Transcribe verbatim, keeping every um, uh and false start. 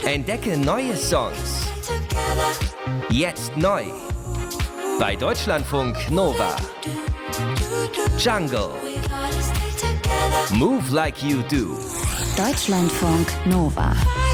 Entdecke neue Songs. Jetzt neu. Bei Deutschlandfunk Nova. Jungle. Move Like You Do. Deutschlandfunk Nova.